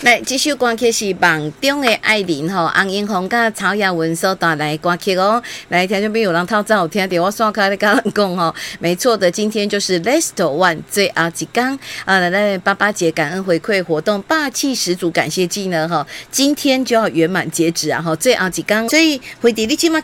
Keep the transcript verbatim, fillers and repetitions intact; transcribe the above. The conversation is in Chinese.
来，这首歌曲是梦中的爱人吼，洪英峰甲曹雅文所带来歌曲哦。来，听众朋友，人透早有听到我刷卡咧，甲人讲吼，没错的，今天就是 Last One 最后一天啊，来来八八节感恩回馈活动霸气十足感谢季呢哈，今天就要圆满截止啊哈，最后一天，所以回弟你今嘛。